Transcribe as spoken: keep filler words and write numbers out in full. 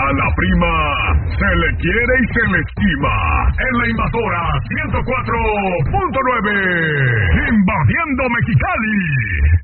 A la prima se le quiere y se le estima. En la invasora ciento cuatro punto nueve. Invadiendo Mexicali.